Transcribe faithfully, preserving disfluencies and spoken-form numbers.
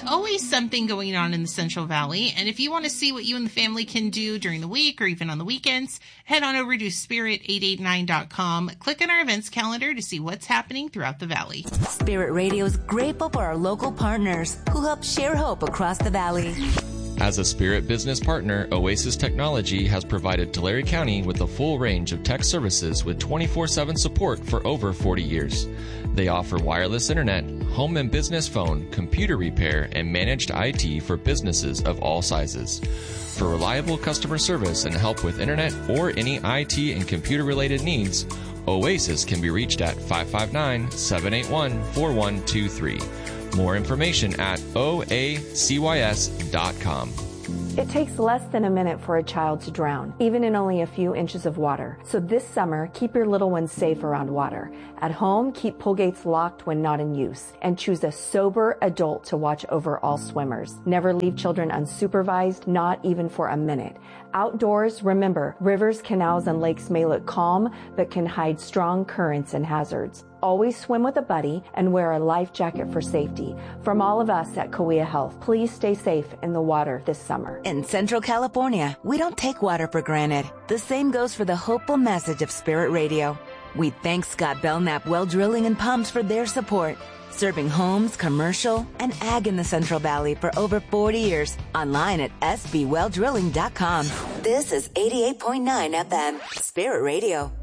always something going on in the Central Valley, and if you want to see what you and the family can do during the week or even on the weekends, head on over to spirit eight eight nine dot com. Click on our events calendar to see what's happening throughout the Valley. Spirit Radio is grateful for our local partners who help share hope across the Valley. As a Spirit business partner, Oasis Technology has provided Tulare County with a full range of tech services with twenty-four seven support for over forty years. They offer wireless internet, home and business phone, computer repair, and managed I T for businesses of all sizes. For reliable customer service and help with internet or any I T and computer-related needs, Oasis can be reached at five five nine, seven eight one, four one two three. More information at O A C Y S dot com. It takes less than a minute for a child to drown, even in only a few inches of water. So this summer, keep your little ones safe around water. At home, keep pool gates locked when not in use, and choose a sober adult to watch over all swimmers. Never leave children unsupervised, not even for a minute. Outdoors, remember, rivers, canals, and lakes may look calm, but can hide strong currents and hazards. Always swim with a buddy and wear a life jacket for safety. From all of us at Cahuilla Health, please stay safe in the water this summer. In Central California, we don't take water for granted. The same goes for the hopeful message of Spirit Radio. We thank Scott Belknap Well Drilling and Pumps for their support, serving homes, commercial, and ag in the Central Valley for over forty years. Online at s b well drilling dot com. This is eighty-eight point nine F M, Spirit Radio.